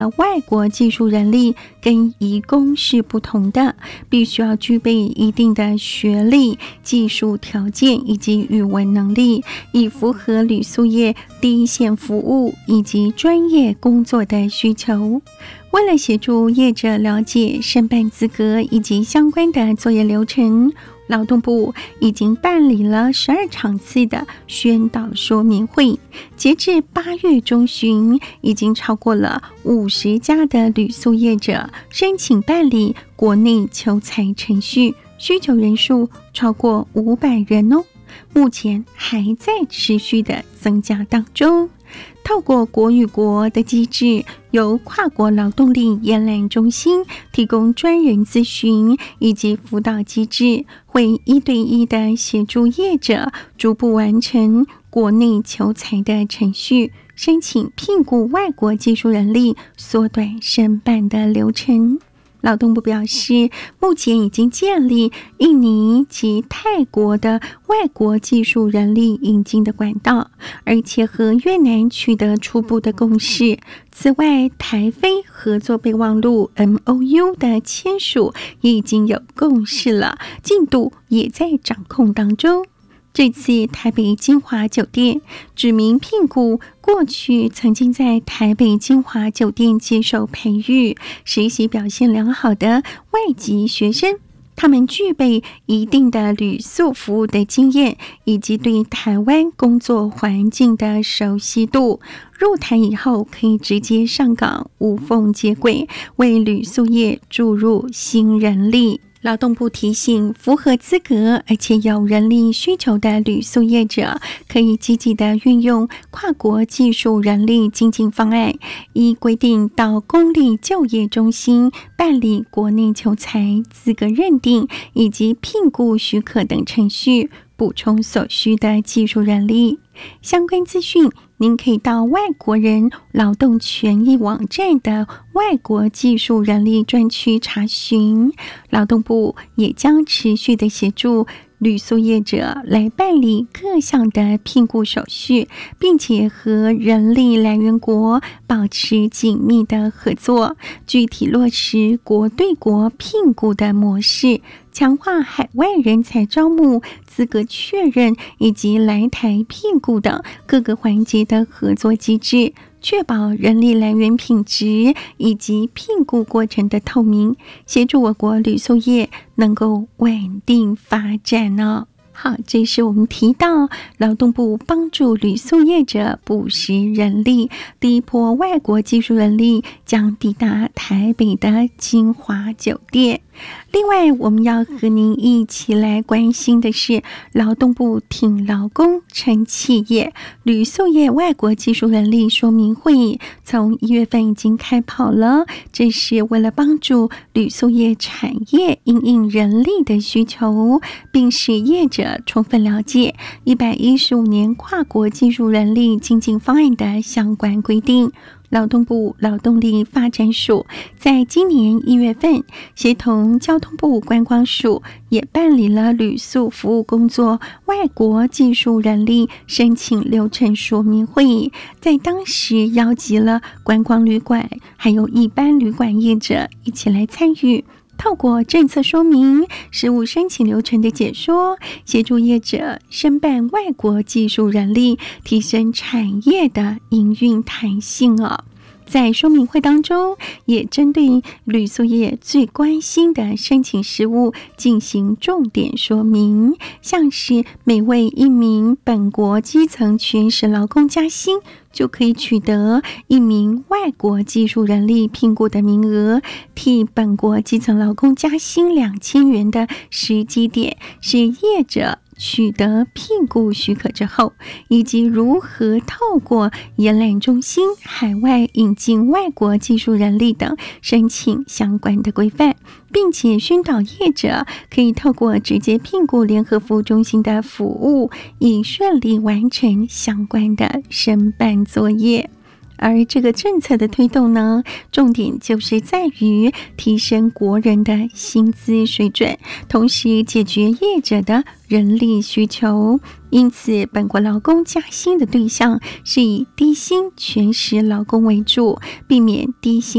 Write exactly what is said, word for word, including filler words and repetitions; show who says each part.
Speaker 1: 外国技术人力跟移工是不同的，必须要具备一定的学历、技术条件以及语文能力，以符合旅宿业第一线服务以及专业工作的需求。为了协助业者了解申办资格以及相关的作业流程，劳动部已经办理了十二场次的宣导说明会，截至八月中旬，已经超过了五十家的旅宿业者申请办理国内求才程序，需求人数超过五百人哦，目前还在持续的增加当中。透过国与国的机制，由跨国劳动力延揽中心提供专人咨询以及辅导机制，会一对一的协助业者逐步完成国内求才的程序，申请聘雇外国技术人力，缩短申办的流程。劳动部表示，目前已经建立印尼及泰国的外国技术人力引进的管道，而且和越南取得初步的共识。此外，台菲合作备忘录 M O U 的签署也已经有共识了，进度也在掌控当中。这次台北金华酒店指名聘雇过去曾经在台北金华酒店接受培育、实习表现良好的外籍学生，他们具备一定的旅宿服务的经验，以及对台湾工作环境的熟悉度。入台以后可以直接上岗，无缝接轨，为旅宿业注入新人力。劳动部提醒，符合资格而且有人力需求的旅宿业者，可以积极的运用跨国技术人力经济方案，依规定到公立就业中心办理国内求才资格认定以及聘雇许可等程序，补充所需的技术人力。相关资讯您可以到外国人劳动权益网站的外国技术人力专区查询。劳动部也将持续的协助旅宿业者来办理各项的聘雇手续，并且和人力来源国保持紧密的合作，具体落实国对国聘雇的模式，强化海外人才招募、资格确认以及来台聘雇等各个环节的合作机制，确保人力来源品质以及聘雇过程的透明，协助我国旅宿业能够稳定发展呢。好，这是我们提到劳动部帮助旅宿业者补实人力，第一波外国技术人力将抵达台北的金华酒店。另外，我们要和您一起来关心的是，劳动部挺劳工撑企业，旅宿业外国技术人力说明会从一月份已经开跑了，这是为了帮助旅宿业产业因应人力的需求，并使业者充分了解一百一十五年跨国技术人力经济方案的相关规定。劳动部劳动力发展署在今年一月份协同交通部观光署也办理了旅宿服务工作外国技术人力申请流程说明会议，在当时邀集了观光旅馆还有一般旅馆业者一起来参与，透过政策说明、实务申请流程的解说，协助业者申办外国技术人力，提升产业的营运弹性哦。在说明会当中，也针对旅宿业最关心的申请实务进行重点说明，像是每为一名本国基层全时劳工加薪，就可以取得一名外国技术人力聘雇的名额，替本国基层劳工加薪两千元的时机点，是业者取得聘雇许可之后，以及如何透过延揽中心、海外引进外国技术人力等申请相关的规范，并且宣导业者可以透过直接聘雇联合服务中心的服务，以顺利完成相关的申办作业。 而这个政策的推动呢，重点就是在于提升国人的薪资水准，同时解决业者的人力需求。因此，本国劳工加薪的对象是以低薪全时劳工为主，避免低薪